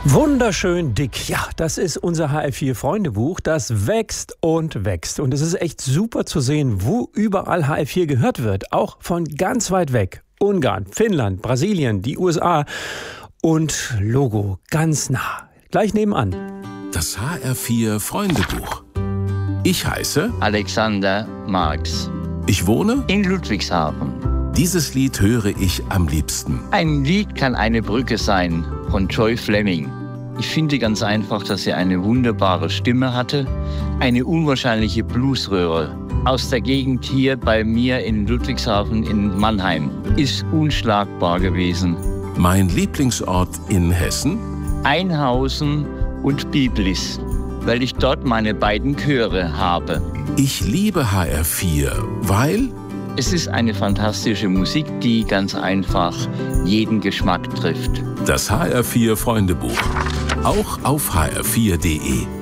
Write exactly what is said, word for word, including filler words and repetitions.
Wunderschön dick. Ja, das ist unser H R vier Freundebuch. Das wächst und wächst. Und es ist echt super zu sehen, wo überall H R vier gehört wird. Auch von ganz weit weg. Ungarn, Finnland, Brasilien, die U S A und Logo ganz nah. Gleich nebenan. Das H R vier Freundebuch. Ich heiße Alexander Marx. Ich wohne in Ludwigshafen. Dieses Lied höre ich am liebsten. Ein Lied kann eine Brücke sein von Joy Fleming. Ich finde ganz einfach, dass sie eine wunderbare Stimme hatte. Eine unwahrscheinliche Bluesröhre. Aus der Gegend hier bei mir in Ludwigshafen in Mannheim. Ist unschlagbar gewesen. Mein Lieblingsort in Hessen? Einhausen und Biblis, weil ich dort meine beiden Chöre habe. Ich liebe H R vier, weil... Es ist eine fantastische Musik, die ganz einfach jeden Geschmack trifft. Das H R vier Freundebuch. Auch auf h r vier punkt d e.